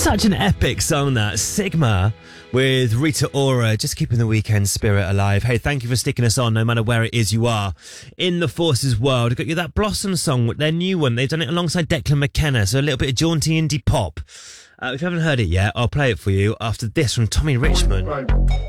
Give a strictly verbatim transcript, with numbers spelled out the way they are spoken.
Such an epic song, that. Sigma with Rita Ora, just keeping the weekend spirit alive. Hey, thank you for sticking us on, no matter where it is you are in the Forces world. I got you that Blossom song, their new one. They've done it alongside Declan McKenna, so a little bit of jaunty indie pop. Uh, if you haven't heard it yet, I'll play it for you after this from Tommy Richmond.